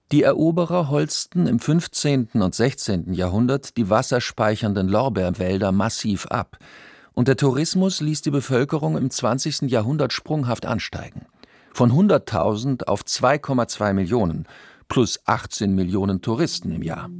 Die Eroberer holzten im 15. und 16. Jahrhundert die wasserspeichernden Lorbeerwälder massiv ab, und der Tourismus ließ die Bevölkerung im 20. Jahrhundert sprunghaft ansteigen. Von 100.000 auf 2,2 Millionen, plus 18 Millionen Touristen im Jahr.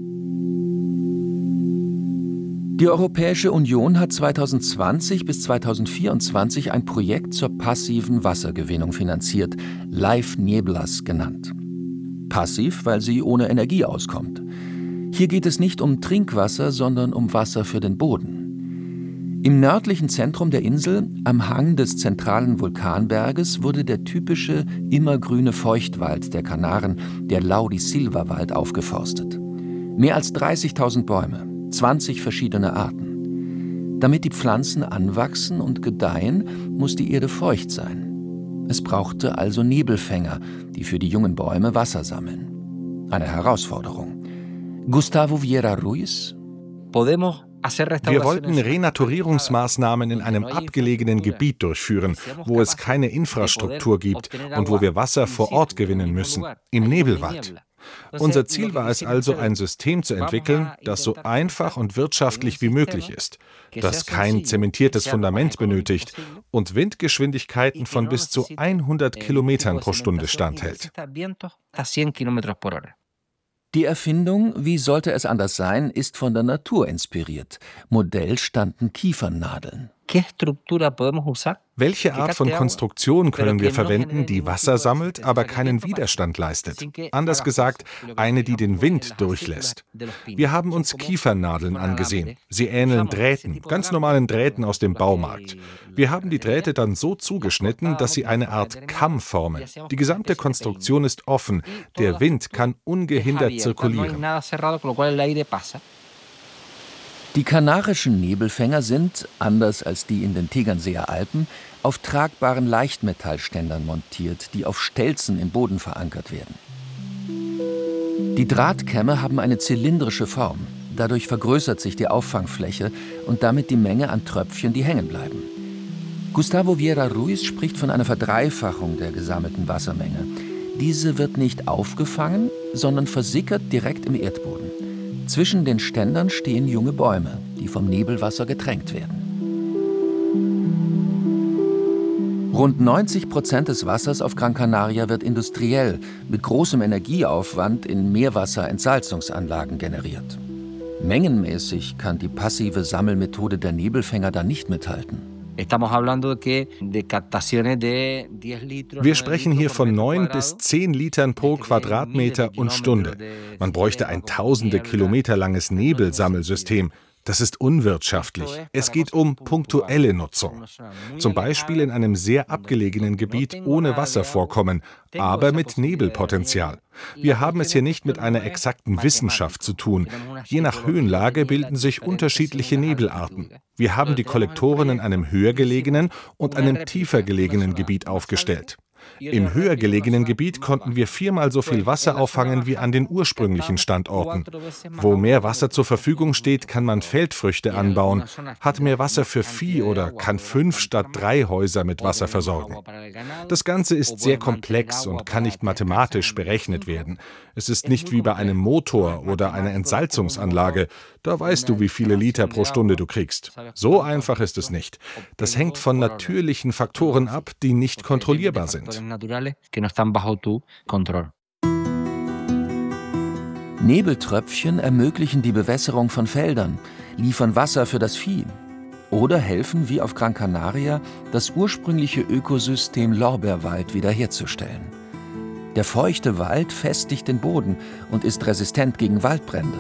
Die Europäische Union hat 2020 bis 2024 ein Projekt zur passiven Wassergewinnung finanziert, Live Nieblas genannt. Passiv, weil sie ohne Energie auskommt. Hier geht es nicht um Trinkwasser, sondern um Wasser für den Boden. Im nördlichen Zentrum der Insel, am Hang des zentralen Vulkanberges, wurde der typische immergrüne Feuchtwald der Kanaren, der Laurisilva-Wald, aufgeforstet. Mehr als 30.000 Bäume, 20 verschiedene Arten. Damit die Pflanzen anwachsen und gedeihen, muss die Erde feucht sein. Es brauchte also Nebelfänger, die für die jungen Bäume Wasser sammeln. Eine Herausforderung. Gustavo Vieira Ruiz: Wir wollten Renaturierungsmaßnahmen in einem abgelegenen Gebiet durchführen, wo es keine Infrastruktur gibt und wo wir Wasser vor Ort gewinnen müssen, im Nebelwald. Unser Ziel war es also, ein System zu entwickeln, das so einfach und wirtschaftlich wie möglich ist, das kein zementiertes Fundament benötigt und Windgeschwindigkeiten von bis zu 100 Kilometern pro Stunde standhält. Die Erfindung, wie sollte es anders sein, ist von der Natur inspiriert. Modell standen Kiefernadeln. Welche Art von Konstruktion können wir verwenden, die Wasser sammelt, aber keinen Widerstand leistet? Anders gesagt, eine, die den Wind durchlässt. Wir haben uns Kiefernadeln angesehen. Sie ähneln Drähten, ganz normalen Drähten aus dem Baumarkt. Wir haben die Drähte dann so zugeschnitten, dass sie eine Art Kamm formen. Die gesamte Konstruktion ist offen. Der Wind kann ungehindert zirkulieren. Die kanarischen Nebelfänger sind, anders als die in den Tegernseer Alpen, auf tragbaren Leichtmetallständern montiert, die auf Stelzen im Boden verankert werden. Die Drahtkämme haben eine zylindrische Form. Dadurch vergrößert sich die Auffangfläche und damit die Menge an Tröpfchen, die hängen bleiben. Gustavo Vieira Ruiz spricht von einer Verdreifachung der gesammelten Wassermenge. Diese wird nicht aufgefangen, sondern versickert direkt im Erdboden. Zwischen den Ständern stehen junge Bäume, die vom Nebelwasser getränkt werden. Rund 90% des Wassers auf Gran Canaria wird industriell, mit großem Energieaufwand in Meerwasserentsalzungsanlagen generiert. Mengenmäßig kann die passive Sammelmethode der Nebelfänger da nicht mithalten. Wir sprechen hier von 9 bis 10 Litern pro Quadratmeter und Stunde. Man bräuchte ein tausende Kilometer langes Nebelsammelsystem. Das ist unwirtschaftlich. Es geht um punktuelle Nutzung. Zum Beispiel in einem sehr abgelegenen Gebiet ohne Wasservorkommen, aber mit Nebelpotenzial. Wir haben es hier nicht mit einer exakten Wissenschaft zu tun. Je nach Höhenlage bilden sich unterschiedliche Nebelarten. Wir haben die Kollektoren in einem höher gelegenen und einem tiefer gelegenen Gebiet aufgestellt. Im höher gelegenen Gebiet konnten wir 4-mal so viel Wasser auffangen wie an den ursprünglichen Standorten. Wo mehr Wasser zur Verfügung steht, kann man Feldfrüchte anbauen, hat mehr Wasser für Vieh oder kann 5 statt 3 Häuser mit Wasser versorgen. Das Ganze ist sehr komplex und kann nicht mathematisch berechnet werden. Es ist nicht wie bei einem Motor oder einer Entsalzungsanlage. Da weißt du, wie viele Liter pro Stunde du kriegst. So einfach ist es nicht. Das hängt von natürlichen Faktoren ab, die nicht kontrollierbar sind. Nebeltröpfchen ermöglichen die Bewässerung von Feldern, liefern Wasser für das Vieh oder helfen, wie auf Gran Canaria, das ursprüngliche Ökosystem Lorbeerwald wiederherzustellen. Der feuchte Wald festigt den Boden und ist resistent gegen Waldbrände.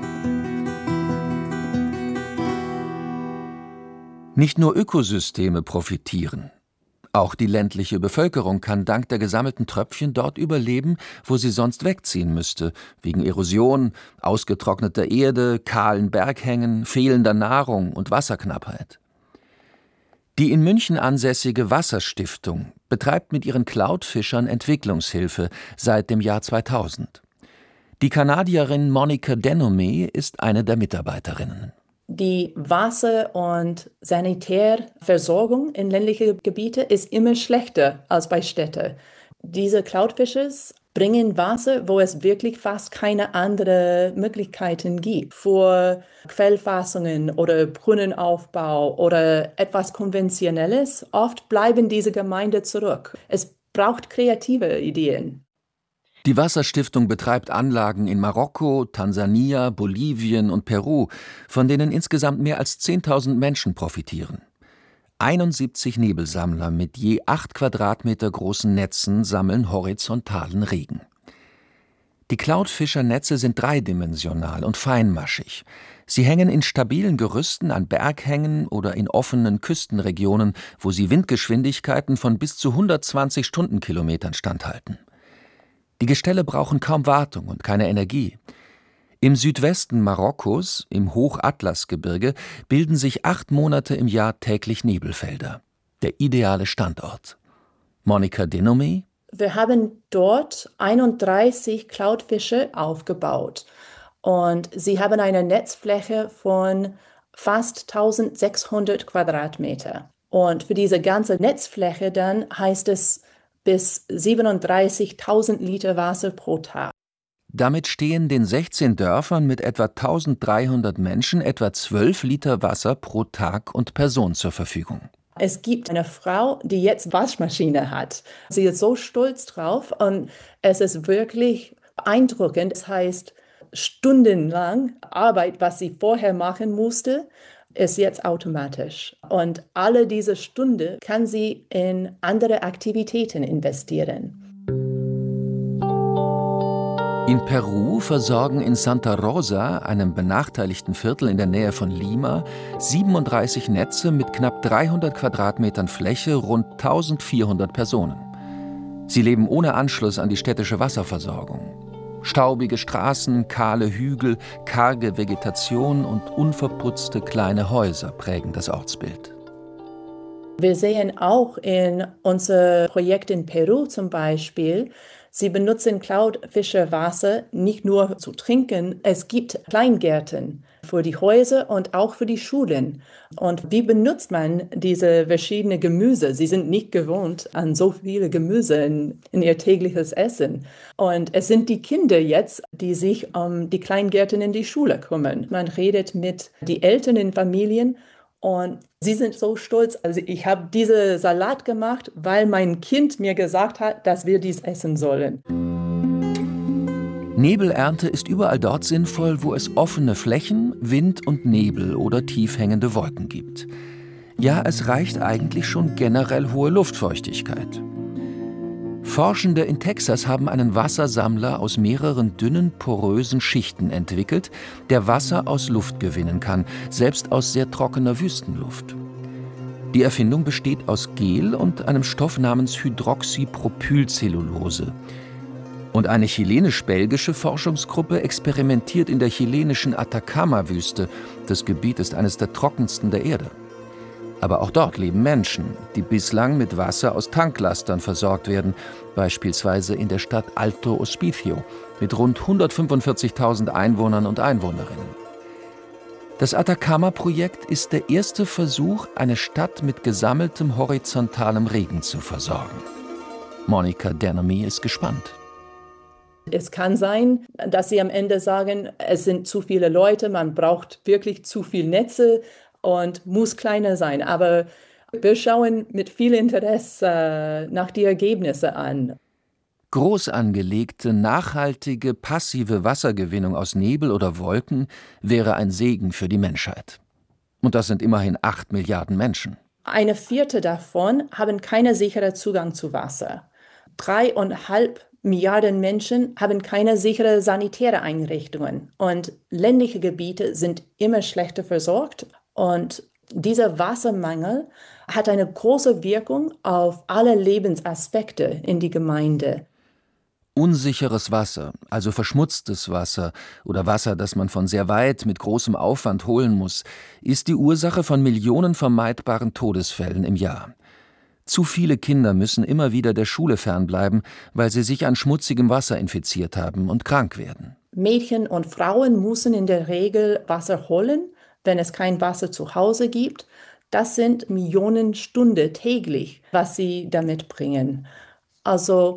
Nicht nur Ökosysteme profitieren. Auch die ländliche Bevölkerung kann dank der gesammelten Tröpfchen dort überleben, wo sie sonst wegziehen müsste, wegen Erosion, ausgetrockneter Erde, kahlen Berghängen, fehlender Nahrung und Wasserknappheit. Die in München ansässige Wasserstiftung betreibt mit ihren Cloudfischern Entwicklungshilfe seit dem Jahr 2000. Die Kanadierin Monica Denomé ist eine der Mitarbeiterinnen. Die Wasser- und Sanitärversorgung in ländlichen Gebieten ist immer schlechter als bei Städten. Diese Cloudfishes bringen Wasser, wo es wirklich fast keine anderen Möglichkeiten gibt. Für Quellfassungen oder Brunnenaufbau oder etwas Konventionelles, oft bleiben diese Gemeinden zurück. Es braucht kreative Ideen. Die Wasserstiftung betreibt Anlagen in Marokko, Tansania, Bolivien und Peru, von denen insgesamt mehr als 10.000 Menschen profitieren. 71 Nebelsammler mit je 8 Quadratmeter großen Netzen sammeln horizontalen Regen. Die Cloudfisher-Netze sind dreidimensional und feinmaschig. Sie hängen in stabilen Gerüsten an Berghängen oder in offenen Küstenregionen, wo sie Windgeschwindigkeiten von bis zu 120 Stundenkilometern standhalten. Die Gestelle brauchen kaum Wartung und keine Energie. Im Südwesten Marokkos, im Hochatlasgebirge, bilden sich 8 Monate im Jahr täglich Nebelfelder. Der ideale Standort. Monica Denomey: Wir haben dort 31 Cloudfisher aufgebaut und sie haben eine Netzfläche von fast 1600 Quadratmeter. Und für diese ganze Netzfläche dann heißt es bis 37.000 Liter Wasser pro Tag. Damit stehen den 16 Dörfern mit etwa 1.300 Menschen etwa 12 Liter Wasser pro Tag und Person zur Verfügung. Es gibt eine Frau, die jetzt Waschmaschine hat. Sie ist so stolz drauf und es ist wirklich beeindruckend. Das heißt, stundenlang Arbeit, was sie vorher machen musste, ist jetzt automatisch. Und alle diese Stunden kann sie in andere Aktivitäten investieren. In Peru versorgen in Santa Rosa, einem benachteiligten Viertel in der Nähe von Lima, 37 Netze mit knapp 300 Quadratmetern Fläche rund 1.400 Personen. Sie leben ohne Anschluss an die städtische Wasserversorgung. Staubige Straßen, kahle Hügel, karge Vegetation und unverputzte kleine Häuser prägen das Ortsbild. Wir sehen auch in unserem Projekt in Peru zum Beispiel, sie benutzen Cloudfisher-Wasser nicht nur zu trinken, es gibt Kleingärten für die Häuser und auch für die Schulen. Und wie benutzt man diese verschiedenen Gemüse? Sie sind nicht gewohnt an so viele Gemüse in ihr tägliches Essen. Und es sind die Kinder jetzt, die sich um die Kleingärten in die Schule kümmern. Man redet mit den Eltern in Familien und sie sind so stolz. Also ich habe diesen Salat gemacht, weil mein Kind mir gesagt hat, dass wir dies essen sollen. Nebelernte ist überall dort sinnvoll, wo es offene Flächen, Wind und Nebel oder tief hängende Wolken gibt. Ja, es reicht eigentlich schon generell hohe Luftfeuchtigkeit. Forschende in Texas haben einen Wassersammler aus mehreren dünnen, porösen Schichten entwickelt, der Wasser aus Luft gewinnen kann, selbst aus sehr trockener Wüstenluft. Die Erfindung besteht aus Gel und einem Stoff namens Hydroxypropylcellulose. Und eine chilenisch-belgische Forschungsgruppe experimentiert in der chilenischen Atacama-Wüste. Das Gebiet ist eines der trockensten der Erde. Aber auch dort leben Menschen, die bislang mit Wasser aus Tanklastern versorgt werden, beispielsweise in der Stadt Alto Hospicio mit rund 145.000 Einwohnern und Einwohnerinnen. Das Atacama-Projekt ist der erste Versuch, eine Stadt mit gesammeltem horizontalem Regen zu versorgen. Monica Denomey ist gespannt. Es kann sein, dass sie am Ende sagen, es sind zu viele Leute, man braucht wirklich zu viele Netze und muss kleiner sein. Aber wir schauen mit viel Interesse nach die Ergebnisse an. Groß angelegte, nachhaltige, passive Wassergewinnung aus Nebel oder Wolken wäre ein Segen für die Menschheit. Und das sind immerhin 8 Milliarden Menschen. 1/4 davon haben keinen sicheren Zugang zu Wasser. 3,5 Milliarden Menschen haben keine sicheren sanitären Einrichtungen. Und ländliche Gebiete sind immer schlechter versorgt. Und dieser Wassermangel hat eine große Wirkung auf alle Lebensaspekte in die Gemeinde. Unsicheres Wasser, also verschmutztes Wasser oder Wasser, das man von sehr weit mit großem Aufwand holen muss, ist die Ursache von Millionen vermeidbaren Todesfällen im Jahr. Zu viele Kinder müssen immer wieder der Schule fernbleiben, weil sie sich an schmutzigem Wasser infiziert haben und krank werden. Mädchen und Frauen müssen in der Regel Wasser holen, wenn es kein Wasser zu Hause gibt. Das sind Millionen Stunden täglich, was sie damit bringen. Also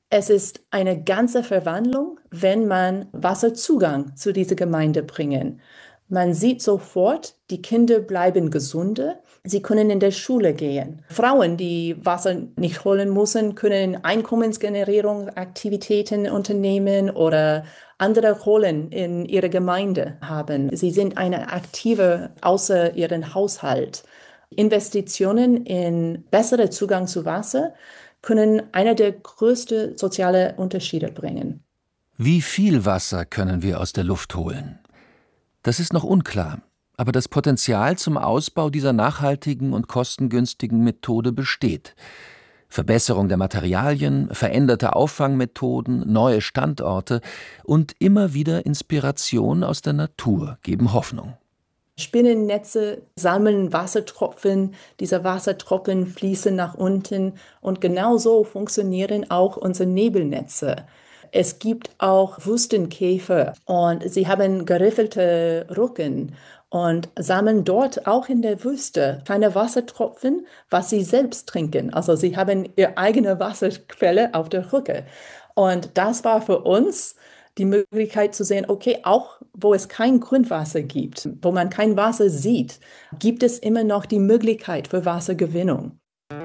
Es ist eine ganze Verwandlung, wenn man Wasserzugang zu dieser Gemeinde bringen. Man sieht sofort, die Kinder bleiben gesunde, sie können in der Schule gehen. Frauen, die Wasser nicht holen müssen, können Einkommensgenerierung, Aktivitäten unternehmen oder andere Rollen in ihrer Gemeinde haben. Sie sind eine aktive außer ihrem Haushalt. Investitionen in besseren Zugang zu Wasser können einer der größten sozialen Unterschiede bringen. Wie viel Wasser können wir aus der Luft holen? Das ist noch unklar, aber das Potenzial zum Ausbau dieser nachhaltigen und kostengünstigen Methode besteht. Verbesserung der Materialien, veränderte Auffangmethoden, neue Standorte und immer wieder Inspiration aus der Natur geben Hoffnung. Spinnennetze sammeln Wassertropfen, diese Wassertropfen fließen nach unten und genauso funktionieren auch unsere Nebelnetze. Es gibt auch Wüstenkäfer und sie haben geriffelte Rücken und sammeln dort auch in der Wüste kleine Wassertropfen, was sie selbst trinken. Also sie haben ihre eigene Wasserquelle auf der Rücke. Und das war für uns die Möglichkeit zu sehen, okay, auch wo es kein Grundwasser gibt, wo man kein Wasser sieht, gibt es immer noch die Möglichkeit für Wassergewinnung.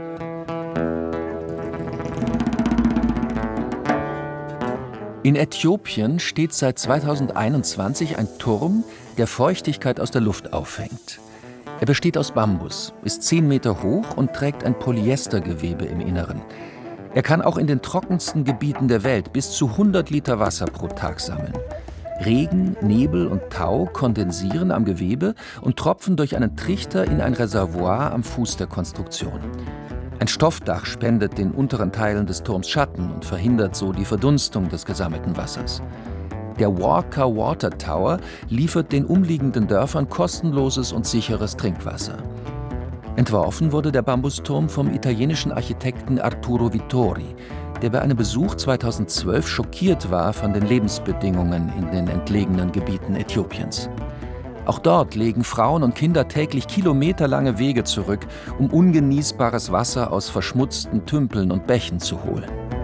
In Äthiopien steht seit 2021 ein Turm, der Feuchtigkeit aus der Luft auffängt. Er besteht aus Bambus, ist 10 Meter hoch und trägt ein Polyestergewebe im Inneren. Er kann auch in den trockensten Gebieten der Welt bis zu 100 Liter Wasser pro Tag sammeln. Regen, Nebel und Tau kondensieren am Gewebe und tropfen durch einen Trichter in ein Reservoir am Fuß der Konstruktion. Ein Stoffdach spendet den unteren Teilen des Turms Schatten und verhindert so die Verdunstung des gesammelten Wassers. Der Walker Water Tower liefert den umliegenden Dörfern kostenloses und sicheres Trinkwasser. Entworfen wurde der Bambusturm vom italienischen Architekten Arturo Vittori, der bei einem Besuch 2012 schockiert war von den Lebensbedingungen in den entlegenen Gebieten Äthiopiens. Auch dort legen Frauen und Kinder täglich kilometerlange Wege zurück, um ungenießbares Wasser aus verschmutzten Tümpeln und Bächen zu holen.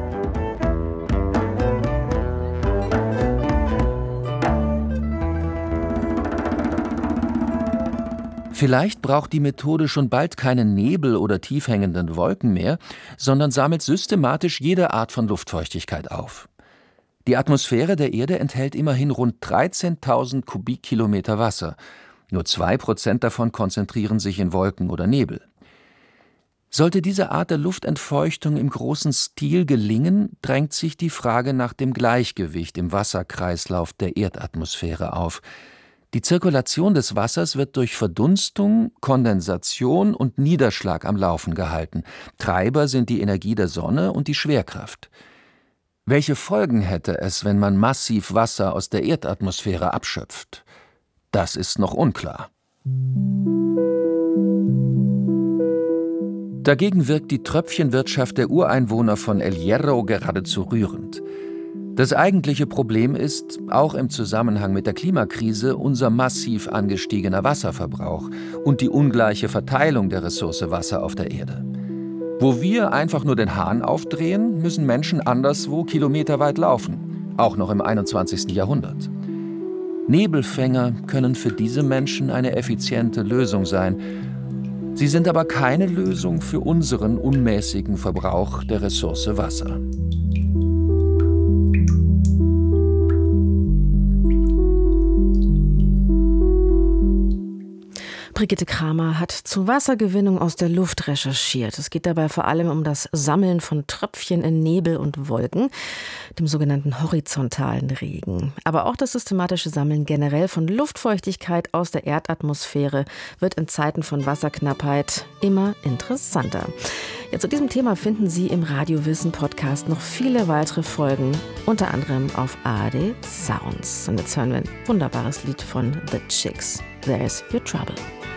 Vielleicht braucht die Methode schon bald keinen Nebel oder tief hängenden Wolken mehr, sondern sammelt systematisch jede Art von Luftfeuchtigkeit auf. Die Atmosphäre der Erde enthält immerhin rund 13.000 Kubikkilometer Wasser. Nur 2% davon konzentrieren sich in Wolken oder Nebel. Sollte diese Art der Luftentfeuchtung im großen Stil gelingen, drängt sich die Frage nach dem Gleichgewicht im Wasserkreislauf der Erdatmosphäre auf. Die Zirkulation des Wassers wird durch Verdunstung, Kondensation und Niederschlag am Laufen gehalten. Treiber sind die Energie der Sonne und die Schwerkraft. Welche Folgen hätte es, wenn man massiv Wasser aus der Erdatmosphäre abschöpft? Das ist noch unklar. Dagegen wirkt die Tröpfchenwirtschaft der Ureinwohner von El Hierro geradezu rührend. Das eigentliche Problem ist, auch im Zusammenhang mit der Klimakrise, unser massiv angestiegener Wasserverbrauch und die ungleiche Verteilung der Ressource Wasser auf der Erde. Wo wir einfach nur den Hahn aufdrehen, müssen Menschen anderswo kilometerweit laufen, auch noch im 21. Jahrhundert. Nebelfänger können für diese Menschen eine effiziente Lösung sein. Sie sind aber keine Lösung für unseren unmäßigen Verbrauch der Ressource Wasser. Brigitte Kramer hat zur Wassergewinnung aus der Luft recherchiert. Es geht dabei vor allem um das Sammeln von Tröpfchen in Nebel und Wolken, dem sogenannten horizontalen Regen. Aber auch das systematische Sammeln generell von Luftfeuchtigkeit aus der Erdatmosphäre wird in Zeiten von Wasserknappheit immer interessanter. Ja, zu diesem Thema finden Sie im Radio-Wissen-Podcast noch viele weitere Folgen, unter anderem auf ARD Sounds. Und jetzt hören wir ein wunderbares Lied von The Chicks, There's Your Trouble.